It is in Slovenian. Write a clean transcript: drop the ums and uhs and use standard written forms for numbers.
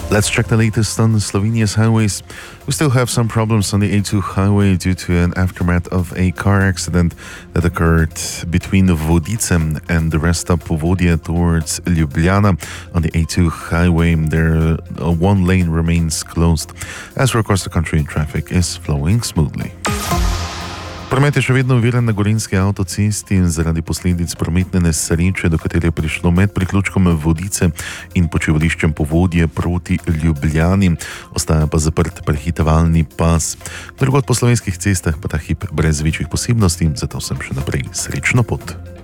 Let's check the latest on Slovenia's highways. We still have some problems on the A2 highway due to an aftermath of a car accident that occurred between Vodice and the rest of Povodje towards Ljubljana. On the A2 highway, one lane remains closed. As for across the country, traffic is flowing smoothly. Promet je še vedno oviran na Gorenjski avtocesti zaradi posledic prometne nesreče, do katere je prišlo med priključkom Vodice in počivališčem Povodje proti Ljubljani. Ostaja pa zaprt prehitevalni pas. Drugod po slovenskih cestah pa ta hip brez večjih posebnosti, zato sem še naprej srečno pot.